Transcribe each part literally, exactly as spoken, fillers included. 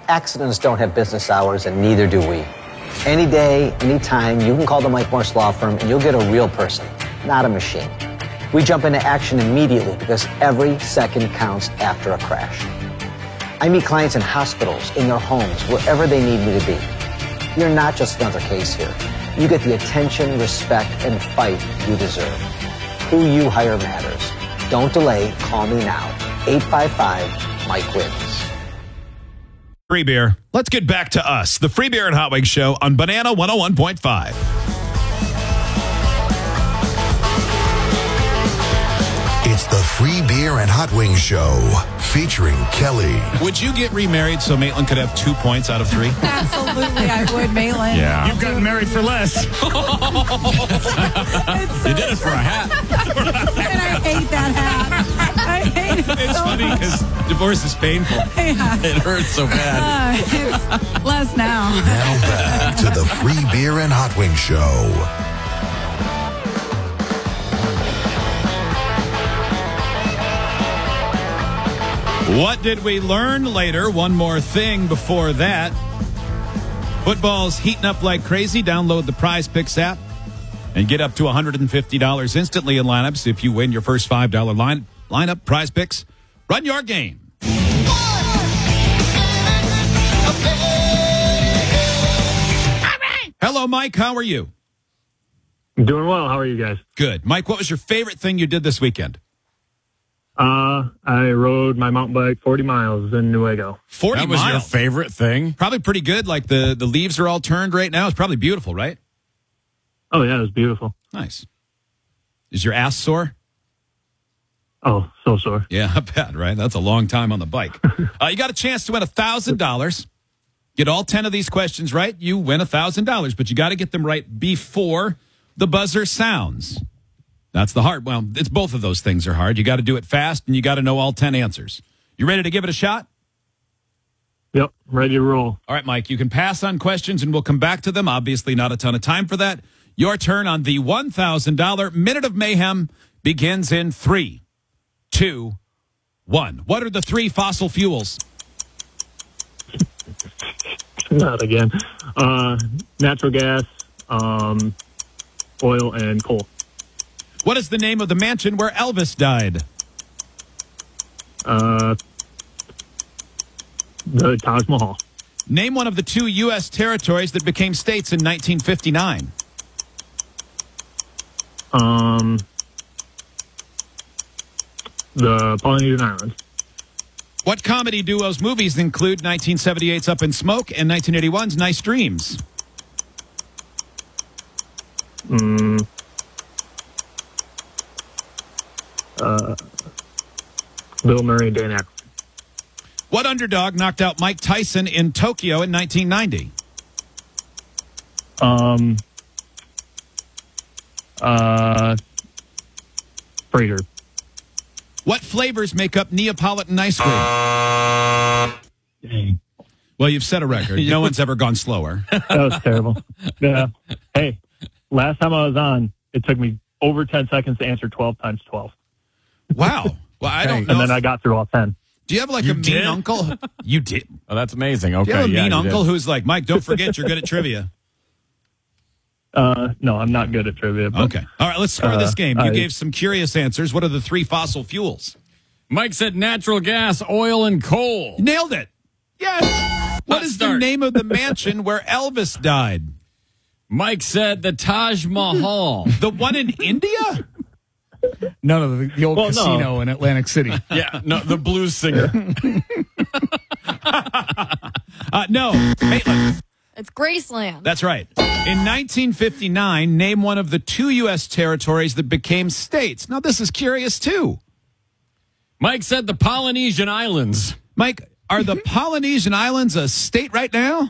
Accidents don't have business hours, and neither do we. Any day, anytime, you can call the Mike Morse Law Firm and you'll get a real person, not a machine. We jump into action immediately because every second counts after a crash. I meet clients in hospitals, in their homes, wherever they need me to be. You're not just another case here. You get the attention, respect, and fight you deserve. Who you hire matters. Don't delay. Call me now. eight five five, Mike wins. Free beer. Let's get back to us. The Free Beer and Hot Wings Show on Banana one oh one point five. It's the Free Beer and Hot Wings Show featuring Kelly. Would you get remarried so Maitland could have two points out of three? Absolutely, I would, Maitland. Yeah. You've gotten married for less. So You did it for a hat. And I hate that hat. I hate it It's so funny much. because divorce is painful. Yeah. It hurts so bad. Uh, it's less now. Now back to the Free Beer and Hot Wings Show. What did we learn later? One more thing before that. Football's heating up like crazy. Download the Prize Picks app and get up to one hundred fifty dollars instantly in lineups if you win your first five dollars line lineup. Prize Picks. Run your game. Hello, Mike. How are you? Doing well. How are you guys? Good. Mike, what was your favorite thing you did this weekend? Uh, I rode my mountain bike forty miles in Newaygo. forty That was miles. your favorite thing? Probably pretty good. Like the, the leaves are all turned right now. It's probably beautiful, right? Oh, yeah, it was beautiful. Nice. Is your ass sore? Oh, so sore. Yeah, I bet, right? That's a long time on the bike. uh, you got a chance to win one thousand dollars. Get all ten of these questions right, you win one thousand dollars, but you got to get them right before the buzzer sounds. That's the hard. Well, it's both of those things are hard. You got to do it fast, and you got to know all ten answers. You ready to give it a shot? Yep, ready to roll. All right, Mike, you can pass on questions, and we'll come back to them. Obviously, not a ton of time for that. Your turn on the one thousand dollars Minute of Mayhem begins in three, two, one. What are the three fossil fuels? Not again. Uh, natural gas, um, oil, and coal. What is the name of the mansion where Elvis died? Uh, the Taj Mahal. Name one of the two U S territories that became states in nineteen fifty-nine. Um, the Polynesian Islands. What comedy duo's movies include nineteen seventy-eight's Up in Smoke and nineteen eighty-one's Nice Dreams? Mm, uh, Bill Murray and Dan Aykroyd. What underdog knocked out Mike Tyson in Tokyo in nineteen ninety? Um, uh, Fraser. What flavors make up Neapolitan ice cream? Dang. Well, you've set a record. No one's ever gone slower. That was terrible. Yeah. Hey, last time I was on, it took me over ten seconds to answer twelve times twelve. Wow. Well, I don't know. And then if- I got through all ten. Do you have like You a mean did? uncle? You did. Oh, that's amazing. Okay. Do you have a yeah, mean you uncle did. who's like, Mike, don't forget you're good at trivia? Uh, no, I'm not good at trivia. But, Okay. All right, let's score Uh, this game. You I- gave some curious answers. What are the three fossil fuels? Mike said natural gas, oil, and coal. Nailed it. Yes. What Let's is the start. name of the mansion where Elvis died? Mike said the Taj Mahal. The one in India? No, no, the, the old Well, no. casino in Atlantic City. Yeah, no, the blues singer. Uh, no, Maitland. It's Graceland. That's right. In nineteen fifty-nine, name one of the two U S territories that became states. Now, this is curious, too. Mike said the Polynesian Islands. Mike, are the Polynesian Islands a state right now?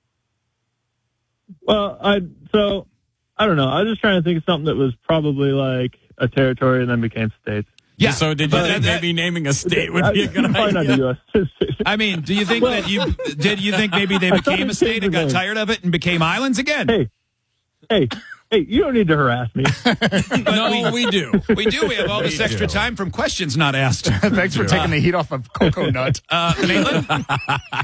Well, I so I don't know. I was just trying to think of something that was probably like a territory and then became states. Yeah. So did you but think that- maybe naming a state would be a good Probably not idea? the U S I mean, do you think that you did you think maybe they I thought became it a state and got changed the name. tired of it and became islands again? Hey, hey, hey! You don't need to harass me. No, we do. We do. We have all this We extra do. time from questions not asked. Thanks for taking the heat off of Coconut. Uh, Maitland?